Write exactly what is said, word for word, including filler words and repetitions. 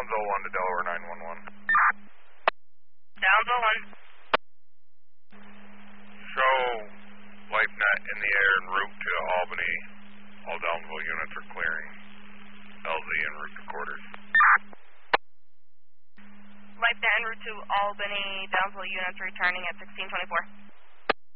Downsville one to Delaware nine one one. Downsville one. Show LifeNet in the air en route to Albany. All Downsville units are clearing. L Z en route to quarters. LifeNet en route to Albany. Downsville units returning at sixteen twenty-four.